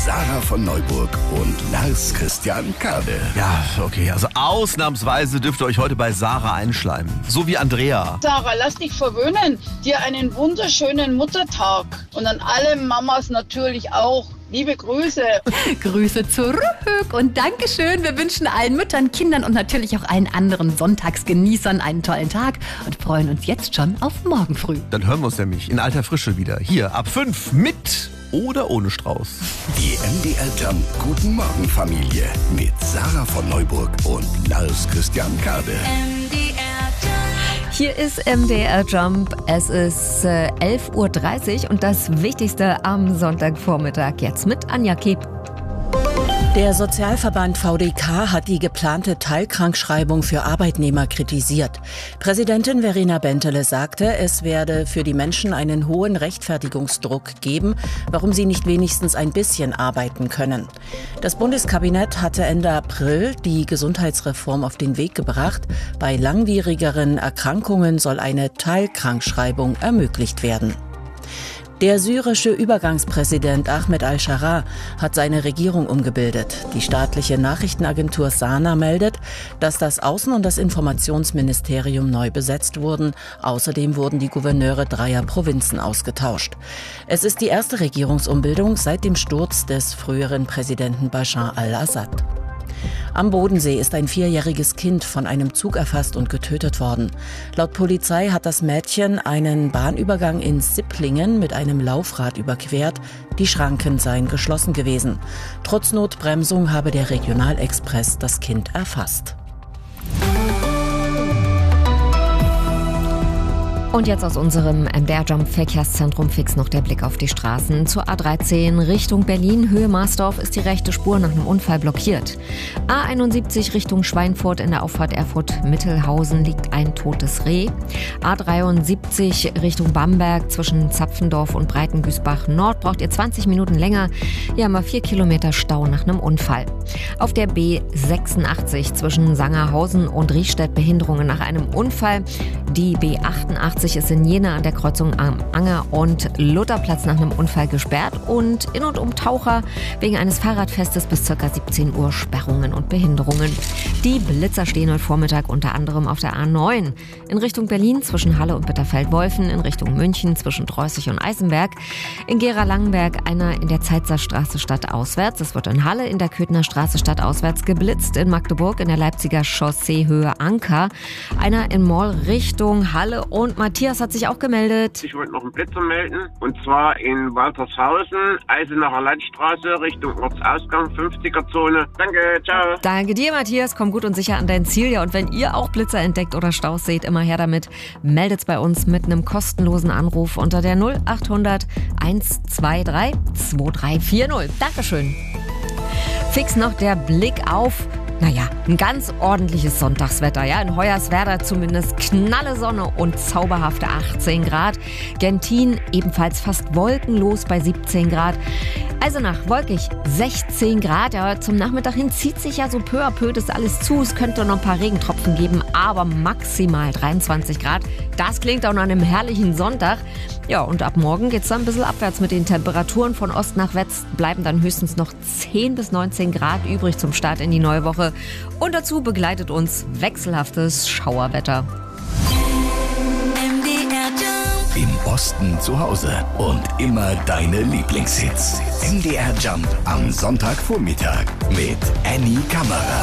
Sarah von Neuburg und Lars Christian Kade. Ja, okay, also ausnahmsweise dürft ihr euch heute bei Sarah einschleimen. So wie Andrea. Sarah, lass dich verwöhnen. Dir einen wunderschönen Muttertag. Und an alle Mamas natürlich auch. Liebe Grüße. Grüße zurück und Dankeschön. Wir wünschen allen Müttern, Kindern und natürlich auch allen anderen Sonntagsgenießern einen tollen Tag und freuen uns jetzt schon auf morgen früh. Dann hören wir uns nämlich in alter Frische wieder. Hier ab 5 mit oder ohne Strauß. Die MDR Jump Guten Morgen Familie mit Sarah von Neuburg und Lars Christian Kade. Hier ist MDR Jump. Es ist 11.30 Uhr und das Wichtigste am Sonntagvormittag jetzt mit Anja Kep. Der Sozialverband VDK hat die geplante Teilkrankschreibung für Arbeitnehmer kritisiert. Präsidentin Verena Bentele sagte, es werde für die Menschen einen hohen Rechtfertigungsdruck geben, warum sie nicht wenigstens ein bisschen arbeiten können. Das Bundeskabinett hatte Ende April die Gesundheitsreform auf den Weg gebracht. Bei langwierigeren Erkrankungen soll eine Teilkrankschreibung ermöglicht werden. Der syrische Übergangspräsident Ahmed al-Sharaa hat seine Regierung umgebildet. Die staatliche Nachrichtenagentur Sana meldet, dass das Außen- und das Informationsministerium neu besetzt wurden. Außerdem wurden die Gouverneure 3 Provinzen ausgetauscht. Es ist die erste Regierungsumbildung seit dem Sturz des früheren Präsidenten Bashar al-Assad. Am Bodensee ist ein 4-jähriges Kind von einem Zug erfasst und getötet worden. Laut Polizei hat das Mädchen einen Bahnübergang in Sipplingen mit einem Laufrad überquert. Die Schranken seien geschlossen gewesen. Trotz Notbremsung habe der Regionalexpress das Kind erfasst. Und jetzt aus unserem MDR Jump Verkehrszentrum fix noch der Blick auf die Straßen. Zur A13 Richtung Berlin, Höhe Marsdorf ist die rechte Spur nach einem Unfall blockiert. A71 Richtung Schweinfurt in der Auffahrt Erfurt-Mittelhausen liegt ein totes Reh. A73 Richtung Bamberg zwischen Zapfendorf und Breitengüßbach Nord braucht ihr 20 Minuten länger. Hier haben wir 4 Kilometer Stau nach einem Unfall. Auf der B86 zwischen Sangerhausen und Riechstätt Behinderungen nach einem Unfall. Die B88 ist in Jena an der Kreuzung am Anger und Lutherplatz nach einem Unfall gesperrt und in und um Taucher wegen eines Fahrradfestes bis ca. 17 Uhr Sperrungen und Behinderungen. Die Blitzer stehen heute Vormittag unter anderem auf der A9 in Richtung Berlin zwischen Halle und Bitterfeld-Wolfen, in Richtung München zwischen Dreußig und Eisenberg, in Gera-Langenberg einer in der Zeitzer-Straße stadtauswärts, es wird in Halle in der Köthener Straße stadtauswärts geblitzt, in Magdeburg in der Leipziger Chaussee Höhe Anker, einer in Moll Richtung Halle und Matthias hat sich auch gemeldet. Ich wollte noch einen Blitzer melden, und zwar in Waltershausen, Eisenacher Landstraße, Richtung Ortsausgang, 50er-Zone. Danke, ciao. Danke dir, Matthias. Komm gut und sicher an dein Ziel. Ja, und wenn ihr auch Blitzer entdeckt oder Staus seht, immer her damit. Meldet's bei uns mit einem kostenlosen Anruf unter der 0800 123 2340. Dankeschön. Fix noch der Blick auf ein ganz ordentliches Sonntagswetter, ja. In Hoyerswerda zumindest knalle Sonne und zauberhafte 18 Grad. Gentin ebenfalls fast wolkenlos bei 17 Grad. Eisenach wolkig 16 Grad. Ja, zum Nachmittag hin zieht sich ja so peu à peu das alles zu. Es könnte noch ein paar Regentropfen geben, aber maximal 23 Grad. Das klingt auch nach einem herrlichen Sonntag. Ja, und ab morgen geht's dann ein bisschen abwärts mit den Temperaturen. Von Ost nach West bleiben dann höchstens noch 10 bis 19 Grad übrig zum Start in die neue Woche. Und dazu begleitet uns wechselhaftes Schauerwetter. Im Osten zu Hause und immer deine Lieblingshits. MDR Jump am Sonntagvormittag mit Annie Kamera.